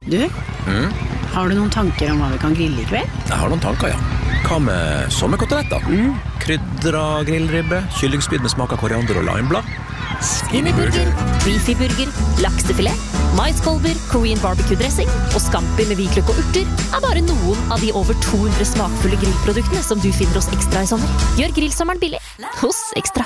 Du, har du noen tanker om hva vi kan grille I kveld? Jeg har noen tanker, ja. Hva med sommerkoteletter? Krydra grillribbe, kyllingspyd med smak av koriander og limeblad. Skinnyburger, beefy-burger, laksefilet, maiskolber, Korean barbecue-dressing og scampi med hvitløk og urter bare noen av de over 200 smakfulle grillproduktene som du finner hos Ekstra I sommer. Gjør grillsommeren billig hos Ekstra.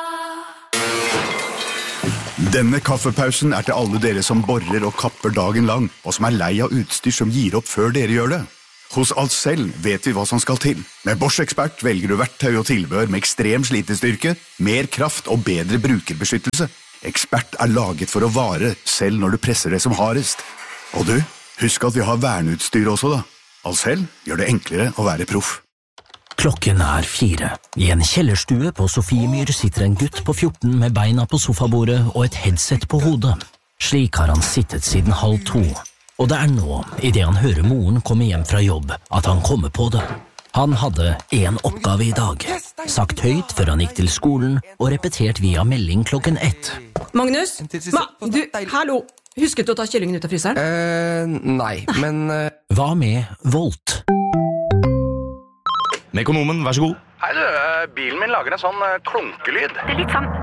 Denne kaffepausen til alle dere som borer og kapper dagen lang, og som lei av utstyr som gir opp før dere gjør det. Hos Ahlsell vet vi hva som skal til. Med Bosch Expert velger du verktøy og tilbehør med ekstrem slitestyrke, mer kraft og bedre brukerbeskyttelse. Expert laget for å vare, selv når du presser det som hardest. Og du, husk at vi har verneutstyr også da. Ahlsell gjør det enklere å være proff. Klokken 4. I en kjellerstue på Sofiemyr sitter en gutt på 14 med beina på sofabordet og et headset på hodet. Slik har han sittet siden 1:30. Og det nå, I det han hører moren komme hjem fra jobb, at han kommer på det. Han hadde en oppgave I dag. Sagt høyt før han gikk til skolen, og repetert via melding klokken 1. Magnus? Du, hallo! Husket du å ta kyllingen ut av fryseren? Nei, men... Hva med Volt? Mekonomen, vær så god. Hei du, bilen min lager en sånn klunkelyd. Det litt sånn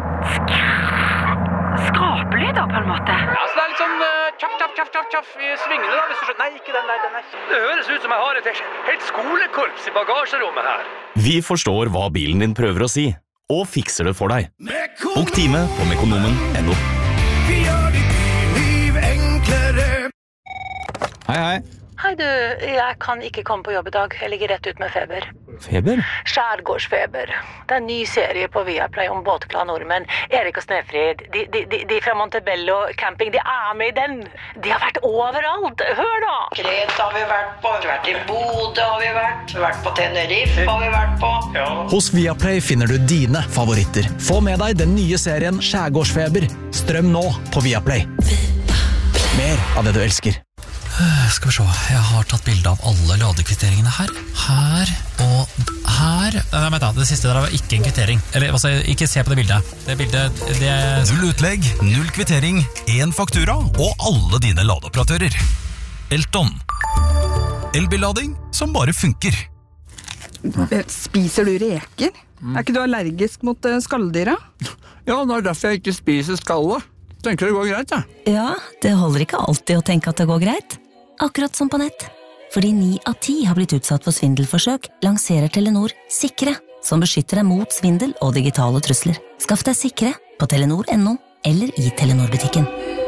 skrapelyd da, på en måte. Ja, så det litt sånn tjaff I svingene da, hvis du skjønner. Nei, ikke den der. Det høres ut som jeg har et helt skolekorps I bagasjerommet her. Vi forstår hva bilen din prøver å si, og fikser det for deg. Bok time på mekonomen.no. Vi gjør ditt liv enklere. Hei. Hei du, jeg kan ikke komme på jobb I dag. Jeg ligger rett ut med feber. Feber? Skjærgårdsfeber. Det en ny serie på Viaplay om båtglade nordmenn. Erik og Snefrid, de fra Montebello camping, de med I den. De har vært overalt. Hør da! Kreta har vi vært på, vi har vært I Bodø har vi vært på Tenerife har vi vært på. Ja. Hos Viaplay finner du dine favoritter. Få med deg den nye serien Skjærgårdsfeber. Strøm nå på Viaplay. Mer av det du elsker. Skal vi se, jeg har tatt bilde av alle ladekvitteringene her og her. Nei, det siste der var ikke en kvittering. Eller, altså, ikke se på det bildet. Det bildet, det... 0 utlegg, 0 kvittering, 1 faktura og alle dine ladeoperatører. Elton. Elbillading som bare funker. Spiser du reker? Ikke du allergisk mot skalldyra? Ja, det derfor jeg ikke spiser skallet. Tenker det går greit, ja? Ja, det holder ikke alltid å tenke at det går greit. Akkurat som på nett. Fordi 9 av 10 har blitt utsatt for svindelforsøk, lanserer Telenor Sikre, som beskytter deg mot svindel og digitale trusler. Skaff deg Sikre på Telenor.no eller I Telenor-butikken.